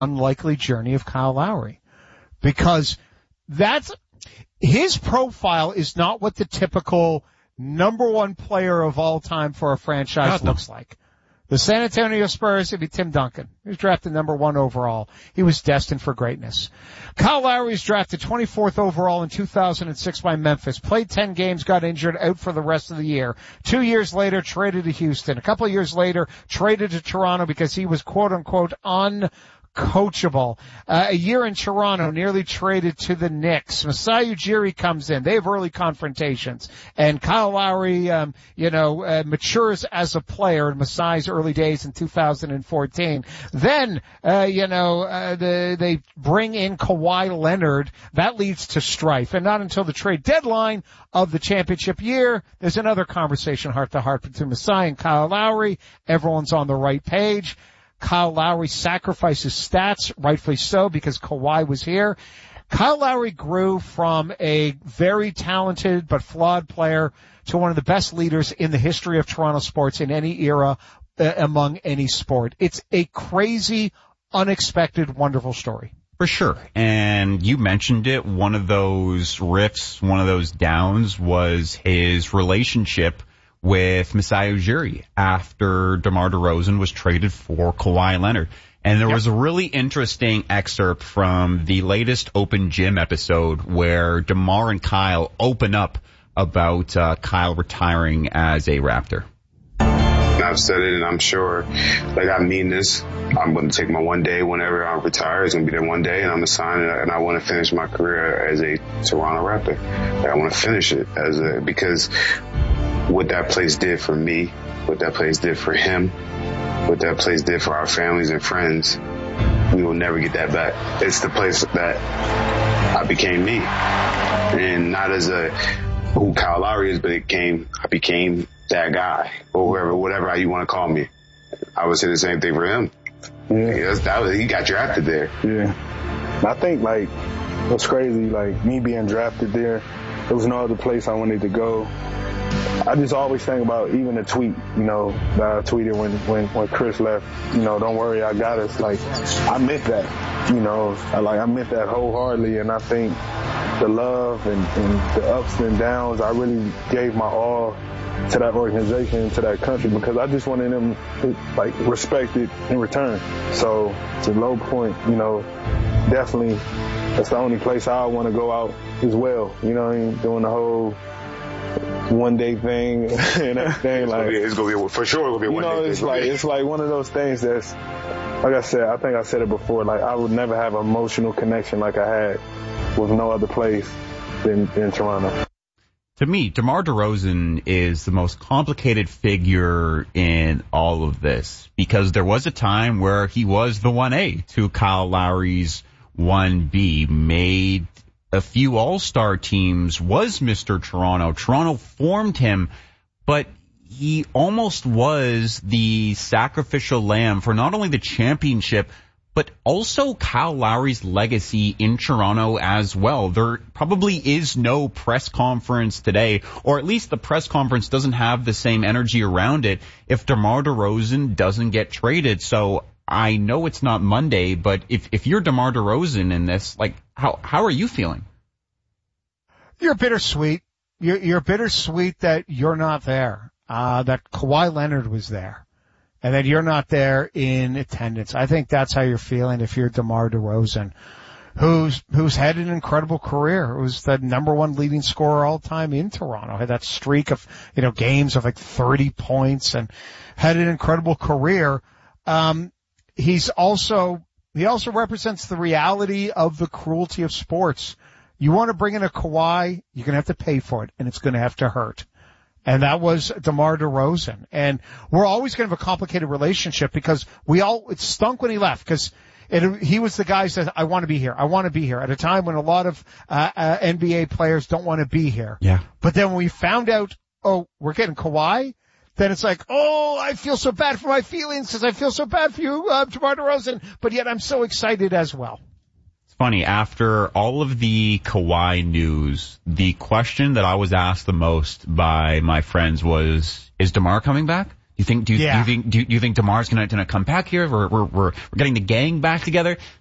unlikely journey of Kyle Lowry, because his profile is not what the typical number one player of all time for a franchise looks like. The San Antonio Spurs, it'd be Tim Duncan. He was drafted number 1 overall. He was destined for greatness. Kyle Lowry was drafted 24th overall in 2006 by Memphis. Played 10 games, got injured, out for the rest of the year. 2 years later, traded to Houston. A couple of years later, traded to Toronto because he was quote-unquote uncoachable. A year in Toronto, nearly traded to the Knicks. Masai Ujiri comes in. They have early confrontations. And Kyle Lowry, matures as a player in Masai's early days in 2014. Then, they bring in Kawhi Leonard. That leads to strife. And not until the trade deadline of the championship year, there's another conversation heart to heart between Masai and Kyle Lowry. Everyone's on the right page. Kyle Lowry sacrifices stats, rightfully so, because Kawhi was here. Kyle Lowry grew from a very talented but flawed player to one of the best leaders in the history of Toronto sports in any era, among any sport. It's a crazy, unexpected, wonderful story. For sure. And you mentioned it, one of those rifts, one of those downs was his relationship with Masai Ujiri after DeMar DeRozan was traded for Kawhi Leonard. And there was a really interesting excerpt from the latest Open Gym episode where DeMar and Kyle open up about Kyle retiring as a Raptor. I've said it, and I'm sure, I mean this. I'm going to take my one day whenever I retire. It's going to be there one day, and I'm going to sign it, and I want to finish my career as a Toronto Raptor. I want to finish it because what that place did for me, what that place did for him, what that place did for our families and friends, we will never get that back. It's the place that I became me. And not as who Kyle Lowry is, but I became that guy, or whatever you want to call me. I would say the same thing for him. Yeah. He got drafted there. Yeah. I think, what's crazy, me being drafted there, there was no other place I wanted to go. I just always think about even a tweet, that I tweeted when Chris left, don't worry, I got us. I meant that, I meant that wholeheartedly. And I think the love and the ups and downs, I really gave my all to that organization, to that country, because I just wanted them to, respect it in return. So to low point, definitely that's the only place I want to go out as well. Doing the whole one day thing and everything. It's gonna be for sure. It'll be one day. It's like one of those things that's, like I said, I think I said it before. I would never have an emotional connection like I had with no other place than Toronto. To me, DeMar DeRozan is the most complicated figure in all of this, because there was a time where he was the 1A to Kyle Lowry's 1B, made a few all-star teams, was Mr. Toronto. Toronto formed him, but he almost was the sacrificial lamb for not only the championship, but also Kyle Lowry's legacy in Toronto as well. There probably is no press conference today, or at least the press conference doesn't have the same energy around it if DeMar DeRozan doesn't get traded. So I know it's not Monday, but if you're DeMar DeRozan in this, how are you feeling? You're bittersweet. You're bittersweet that you're not there, that Kawhi Leonard was there, and that you're not there in attendance. I think that's how you're feeling if you're DeMar DeRozan, who's had an incredible career. It was the number 1 leading scorer all time in Toronto. Had that streak of, games of 30 points and had an incredible career. He also represents the reality of the cruelty of sports. You want to bring in a Kawhi, you're going to have to pay for it, and it's going to have to hurt. And that was DeMar DeRozan. And we're always going to have a complicated relationship because it stunk when he left, because he was the guy who said, I want to be here. I want to be here, at a time when a lot of NBA players don't want to be here. Yeah. But then when we found out, we're getting Kawhi, then it's I feel so bad for my feelings because I feel so bad for you, DeMar DeRozan, but yet I'm so excited as well. Funny, after all of the Kawhi news, the question that I was asked the most by my friends was, is DeMar coming back? Do you think DeMar's gonna come back here? We're getting the gang back together.